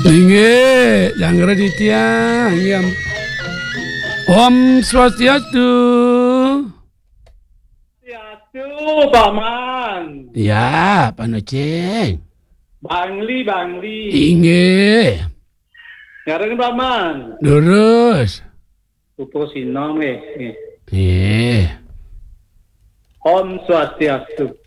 Inggih, yang Raditya, yang Om Swastiastu. Swastiastu, Paman. Ya, Panoceng. Bangli. Inggih. Ngareng Paman. Lurus. Pupu Sinong Nggih. Om Swastiastu.